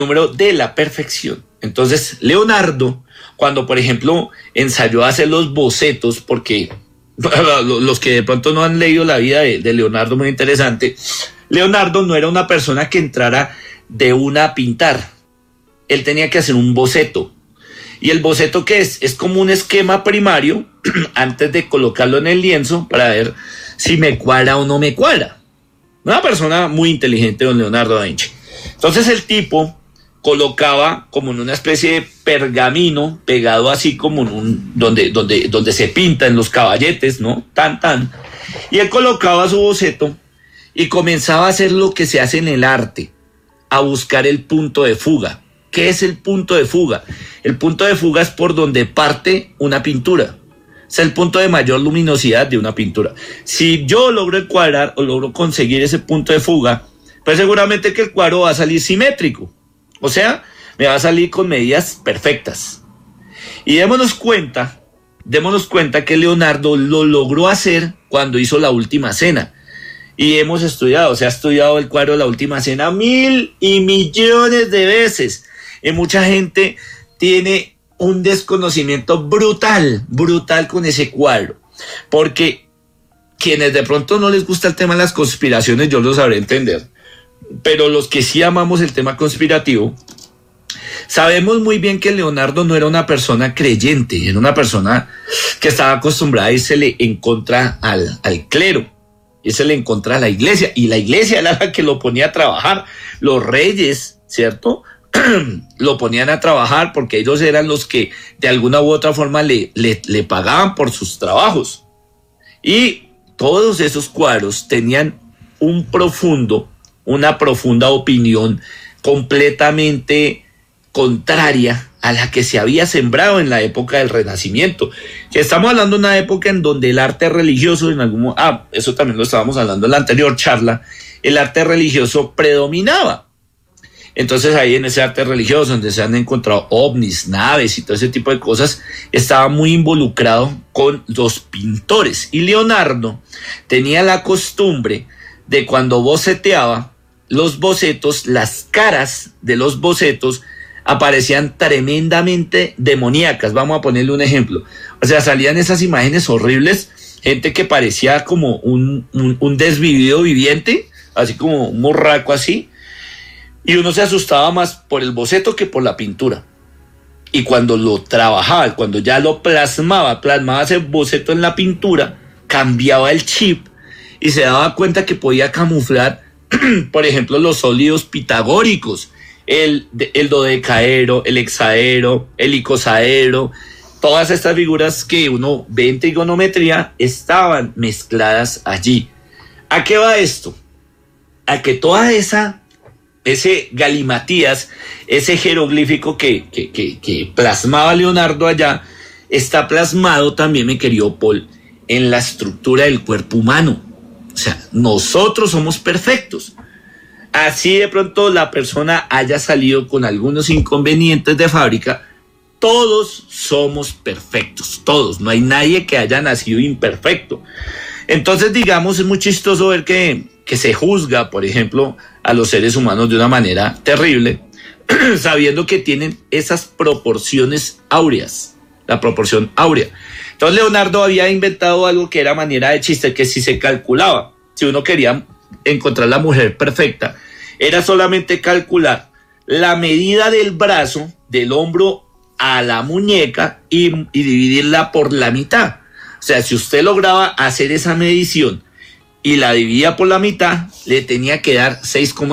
número de la perfección. Entonces, Leonardo, cuando por ejemplo ensayó a hacer los bocetos, porque los que de pronto no han leído la vida de Leonardo, muy interesante, Leonardo no era una persona que entrara de una a pintar, él tenía que hacer un boceto. ¿Y el boceto qué es? Es como un esquema primario antes de colocarlo en el lienzo para ver si me cuadra o no me cuadra. Una persona muy inteligente, don Leonardo da Vinci. Entonces el tipo colocaba como en una especie de pergamino pegado así como en un donde se pinta en los caballetes, ¿no? Y él colocaba su boceto y comenzaba a hacer lo que se hace en el arte, a buscar el punto de fuga. ¿Qué es el punto de fuga? El punto de fuga es por donde parte una pintura. Es el punto de mayor luminosidad de una pintura. Si yo logro encuadrar o logro conseguir ese punto de fuga, pues seguramente que el cuadro va a salir simétrico. O sea, me va a salir con medidas perfectas. Y démonos cuenta que Leonardo lo logró hacer cuando hizo La Última Cena. Y se ha estudiado el cuadro de La Última Cena 1,000 y millones de veces. Y mucha gente tiene un desconocimiento brutal con ese cuadro. Porque quienes de pronto no les gusta el tema de las conspiraciones, yo lo sabré entender. Pero los que sí amamos el tema conspirativo, sabemos muy bien que Leonardo no era una persona creyente, era una persona que estaba acostumbrada a irsele en contra al clero, irsele en contra a la iglesia, y la iglesia era la que lo ponía a trabajar. Los reyes, ¿cierto?, lo ponían a trabajar porque ellos eran los que de alguna u otra forma le pagaban por sus trabajos. Y todos esos cuadros tenían una profunda opinión completamente contraria a la que se había sembrado en la época del Renacimiento. Que estamos hablando de una época en donde el arte religioso, eso también lo estábamos hablando en la anterior charla, el arte religioso predominaba. Entonces ahí en ese arte religioso donde se han encontrado ovnis, naves y todo ese tipo de cosas, estaba muy involucrado con los pintores. Y Leonardo tenía la costumbre de cuando boceteaba los bocetos, las caras de los bocetos aparecían tremendamente demoníacas. Vamos a ponerle un ejemplo. O sea, salían esas imágenes horribles, gente que parecía como un desvivido viviente, así como un morraco así, y uno se asustaba más por el boceto que por la pintura. Y cuando lo trabajaba, cuando ya lo plasmaba ese boceto en la pintura, cambiaba el chip y se daba cuenta que podía camuflar, por ejemplo, los sólidos pitagóricos, el dodecaedro, el hexaedro, el icosaedro, todas estas figuras que uno ve en trigonometría estaban mezcladas allí. ¿A qué va esto? A que toda ese galimatías, ese jeroglífico que plasmaba Leonardo allá, está plasmado también, mi querido Paul, en la estructura del cuerpo humano. O sea, nosotros somos perfectos. Así de pronto la persona haya salido con algunos inconvenientes de fábrica, todos somos perfectos, todos. No hay nadie que haya nacido imperfecto. Entonces, digamos, es muy chistoso ver que se juzga, por ejemplo, a los seres humanos de una manera terrible, sabiendo que tienen esas proporciones áureas, la proporción áurea. Entonces Leonardo había inventado algo que era manera de chiste, que si se calculaba, si uno quería encontrar la mujer perfecta, era solamente calcular la medida del brazo, del hombro a la muñeca y dividirla por la mitad. O sea, si usted lograba hacer esa medición y la dividía por la mitad, le tenía que dar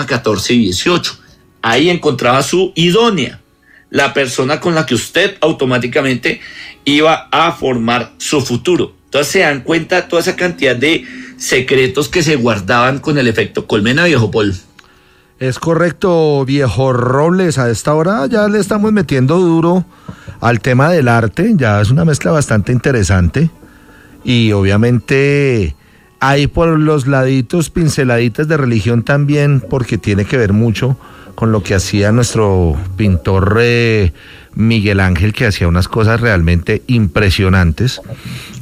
6,1418. Ahí encontraba su idónea, la persona con la que usted automáticamente iba a formar su futuro. Entonces se dan cuenta toda esa cantidad de secretos que se guardaban con el efecto colmena, viejo Paul. Es correcto, viejo Robles. A esta hora ya le estamos metiendo duro al tema del arte. Ya es una mezcla bastante interesante. Y obviamente hay por los laditos pinceladitas de religión también, porque tiene que ver mucho con lo que hacía nuestro pintor Miguel Ángel, que hacía unas cosas realmente impresionantes.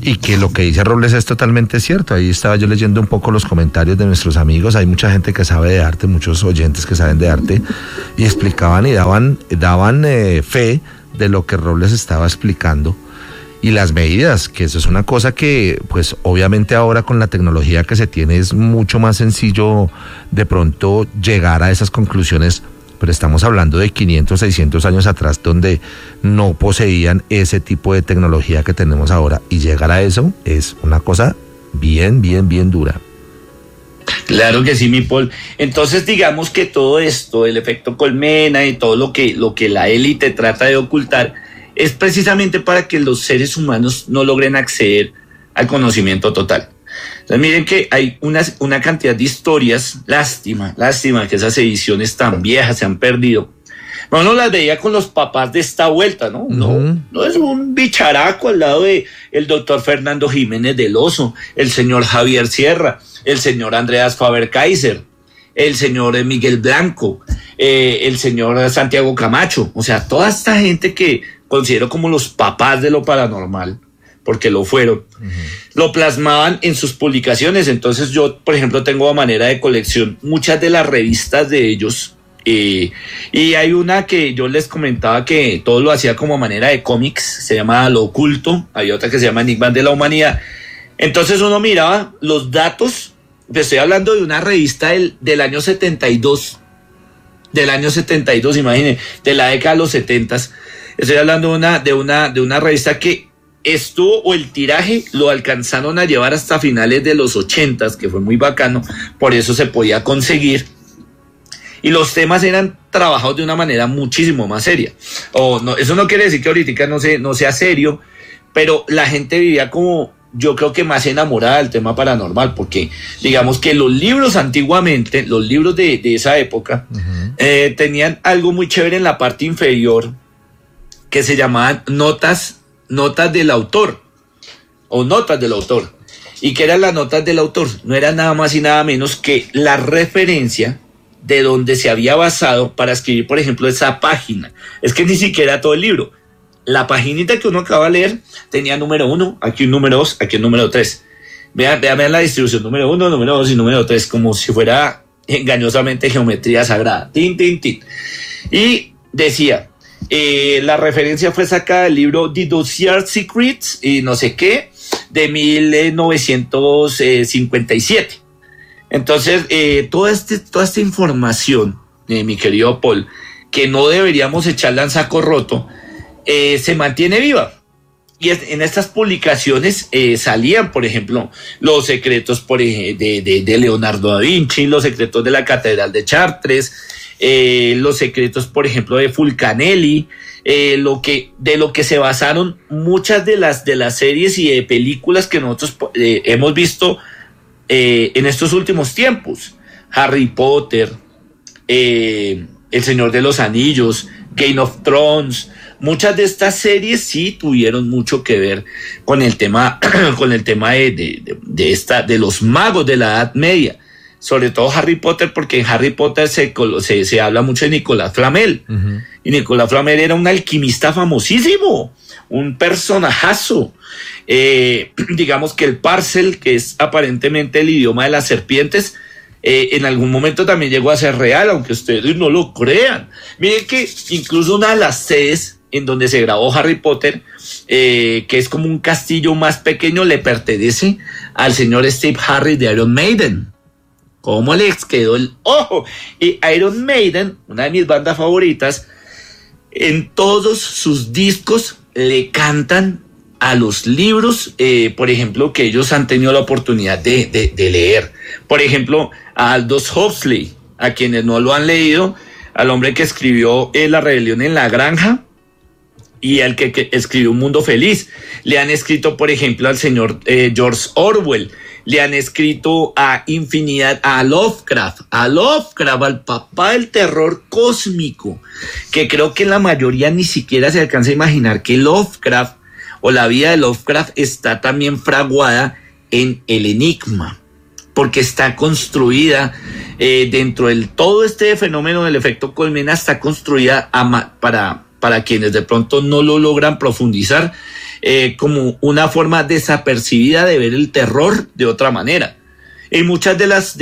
Y que lo que dice Robles es totalmente cierto. Ahí estaba yo leyendo un poco los comentarios de nuestros amigos. Hay mucha gente que sabe de arte, muchos oyentes que saben de arte, y explicaban y daban fe de lo que Robles estaba explicando. Y las medidas, que eso es una cosa que, pues obviamente ahora con la tecnología que se tiene es mucho más sencillo de pronto llegar a esas conclusiones, pero estamos hablando de 500, 600 años atrás donde no poseían ese tipo de tecnología que tenemos ahora, y llegar a eso es una cosa bien dura. Claro que sí, mi Paul. Entonces digamos que todo esto, el efecto colmena y todo lo que la élite trata de ocultar, es precisamente para que los seres humanos no logren acceder al conocimiento total. Entonces miren que hay una cantidad de historias, lástima que esas ediciones tan viejas se han perdido. Bueno, las veía con los papás de esta vuelta, ¿no? No es un bicharaco al lado de el doctor Fernando Jiménez del Oso, el señor Javier Sierra, el señor Andreas Faber-Kaiser, el señor Miguel Blanco, el señor Santiago Camacho, o sea, toda esta gente que considero como los papás de lo paranormal, porque lo fueron, lo plasmaban en sus publicaciones. Entonces yo, por ejemplo, tengo a manera de colección muchas de las revistas de ellos, y hay una que yo les comentaba que todo lo hacía como a manera de cómics, se llama Lo Oculto, hay otra que se llama Enigmas de la Humanidad. Entonces uno miraba los datos, estoy hablando de una revista del año 72, imagínense, de la década de los 70s. Estoy hablando de una revista que estuvo, o el tiraje lo alcanzaron a llevar hasta finales de los 80s, que fue muy bacano, por eso se podía conseguir. Y los temas eran trabajados de una manera muchísimo más seria. No, eso no quiere decir que ahorita no sea serio, pero la gente vivía como, yo creo que más enamorada del tema paranormal, porque digamos que los libros antiguamente, los libros de esa época, tenían algo muy chévere en la parte inferior, que se llamaban notas del autor, o notas del autor. ¿Y qué eran las notas del autor? No era nada más y nada menos que la referencia de donde se había basado para escribir, por ejemplo, esa página. Es que ni siquiera todo el libro. La paginita que uno acaba de leer tenía número 1, aquí un número 2, aquí un número 3. Vean la distribución, número 1, número 2 y número 3, como si fuera engañosamente geometría sagrada. Tin, tin, tin. Y decía, la referencia fue sacada del libro The Dossier Secrets y no sé qué, de 1957. Entonces, toda esta información, mi querido Paul, que no deberíamos echarla en saco roto, se mantiene viva. Y en estas publicaciones salían, por ejemplo, los secretos de Leonardo da Vinci, los secretos de la Catedral de Chartres, los secretos, por ejemplo, de Fulcanelli, de lo que se basaron muchas de las series y de películas que nosotros hemos visto en estos últimos tiempos. Harry Potter, El Señor de los Anillos, Game of Thrones. Muchas de estas series sí tuvieron mucho que ver con el tema de los magos de la Edad Media. Sobre todo Harry Potter, porque en Harry Potter se habla mucho de Nicolas Flamel. Y Nicolas Flamel era un alquimista famosísimo, un personajazo. Digamos que el Parcel, que es aparentemente el idioma de las serpientes, en algún momento también llegó a ser real, aunque ustedes no lo crean. Miren que incluso una de las sedes en donde se grabó Harry Potter, que es como un castillo más pequeño, le pertenece al señor Steve Harris de Iron Maiden. ¿Cómo les quedó el ojo? Y Iron Maiden, una de mis bandas favoritas, en todos sus discos le cantan a los libros, por ejemplo, que ellos han tenido la oportunidad de leer. Por ejemplo, a Aldous Huxley, a quienes no lo han leído, al hombre que escribió La rebelión en la granja y al que escribió Un mundo feliz. Le han escrito, por ejemplo, al señor George Orwell. Le han escrito a infinidad, a Lovecraft, al papá del terror cósmico, que creo que la mayoría ni siquiera se alcanza a imaginar que Lovecraft o la vida de Lovecraft está también fraguada en El Enigma, porque está construida dentro del todo este fenómeno del efecto colmena, está construida para quienes de pronto no lo logran profundizar. como una forma desapercibida de ver el terror de otra manera. Y muchas de los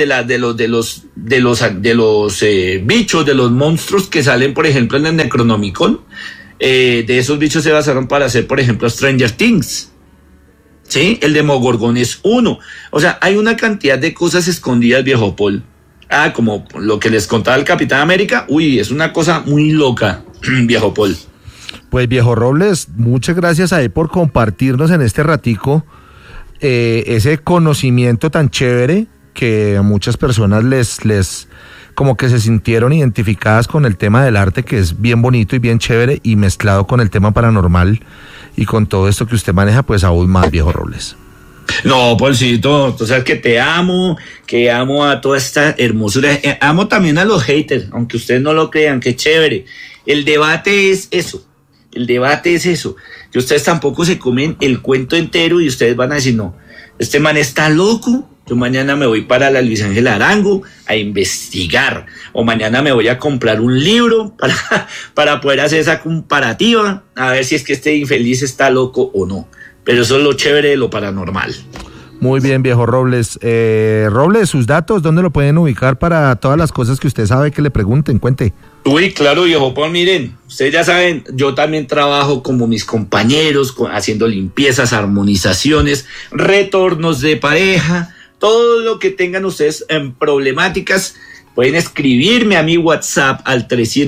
bichos, de los monstruos que salen, por ejemplo, en el Necronomicon, de esos bichos se basaron para hacer, por ejemplo, Stranger Things. ¿Sí? El Demogorgon es uno. O sea, hay una cantidad de cosas escondidas, viejo Paul. Como lo que les contaba el Capitán América. Uy, es una cosa muy loca, viejo Paul. Pues viejo Robles, muchas gracias ahí por compartirnos en este ratico ese conocimiento tan chévere que a muchas personas les como que se sintieron identificadas con el tema del arte, que es bien bonito y bien chévere, y mezclado con el tema paranormal y con todo esto que usted maneja, pues aún más, viejo Robles. No, Paulcito, tú sabes que amo a toda esta hermosura, amo también a los haters, aunque ustedes no lo crean, qué chévere. El debate es eso, que ustedes tampoco se comen el cuento entero y ustedes van a decir, no, este man está loco, yo mañana me voy para la Luis Ángel Arango a investigar, o mañana me voy a comprar un libro para poder hacer esa comparativa, a ver si es que este infeliz está loco o no. Pero eso es lo chévere de lo paranormal. Muy bien, viejo Robles. Robles, sus datos, ¿dónde lo pueden ubicar para todas las cosas que usted sabe que le pregunten? Cuente. Uy, claro, viejo, pues miren, ustedes ya saben, yo también trabajo como mis compañeros, haciendo limpiezas, armonizaciones, retornos de pareja, todo lo que tengan ustedes en problemáticas. Pueden escribirme a mi WhatsApp al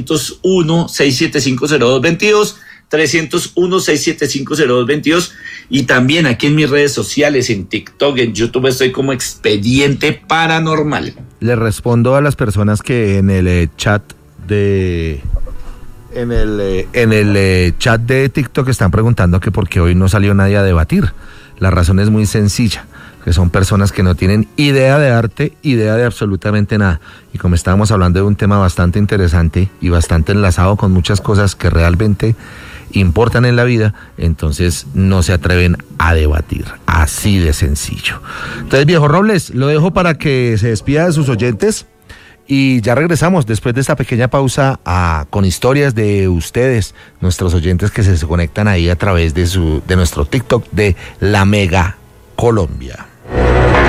301-675-0222, 301-675-0222, y también aquí en mis redes sociales, en TikTok, en YouTube, estoy como Expediente Paranormal. Le respondo a las personas que en el chat de chat de TikTok están preguntando que por qué hoy no salió nadie a debatir. La razón es muy sencilla, que son personas que no tienen idea de arte, idea de absolutamente nada. Y como estábamos hablando de un tema bastante interesante y bastante enlazado con muchas cosas que realmente importan en la vida, entonces no se atreven a debatir, así de sencillo. Entonces, viejo Robles, lo dejo para que se despida de sus oyentes y ya regresamos después de esta pequeña pausa con historias de ustedes, nuestros oyentes que se conectan ahí a través de nuestro TikTok de La Mega Colombia.